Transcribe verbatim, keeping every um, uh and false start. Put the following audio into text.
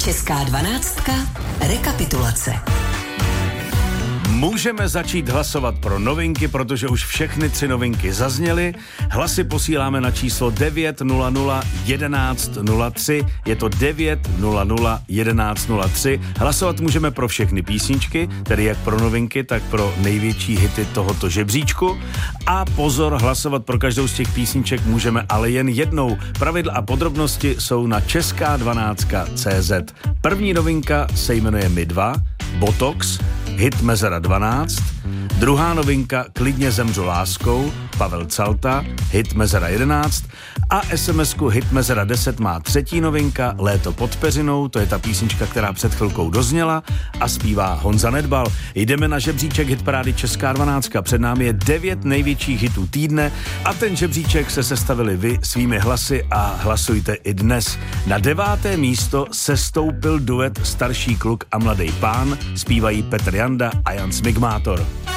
Česká dvanáctka. Rekapitulace. Můžeme začít hlasovat pro novinky, protože už všechny tři novinky zazněly. Hlasy posíláme na číslo devět nula nula jedenáct nula tři. Je to devět nula nula jedenáct nula tři. Hlasovat můžeme pro všechny písničky, tedy jak pro novinky, tak pro největší hity tohoto žebříčku. A pozor, hlasovat pro každou z těch písniček můžeme ale jen jednou. Pravidla a podrobnosti jsou na česká dvanáctka tečka cé zet. První novinka se jmenuje My dva, Botox, hit Mezera dvanáct. Druhá novinka Klidně zemřu láskou, Pavel Calta, hit Mezera jedenáct. A SMSku hit Mezera deset má třetí novinka Léto pod peřinou, to je ta písnička, která před chvilkou dozněla a zpívá Honza Nedbal. Jdeme na žebříček hitparády Česká dvanáctka. Před námi je devět největších hitů týdne a ten žebříček se sestavili vy svými hlasy a hlasujte i dnes. Na deváté místo sestoupil duet Starší kluk a mladý pán, zpívají Petr Janda a Jan Smigmátor.